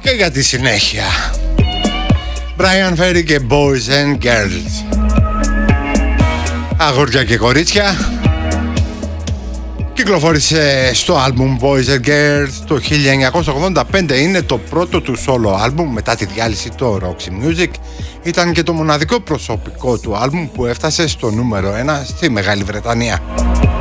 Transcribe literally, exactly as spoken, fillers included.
και για τη συνέχεια. Brian Ferry και Boys and Girls. Αγόρια και κορίτσια. Κυκλοφόρησε στο άλμπουμ Boys and Girls το χίλια εννιακόσια ογδόντα πέντε. Είναι το πρώτο του solo άλμπουμ μετά τη διάλυση το Roxy Music. Ήταν και το μοναδικό προσωπικό του άλμπουμ που έφτασε στο νούμερο ένα στη Μεγάλη Βρετανία.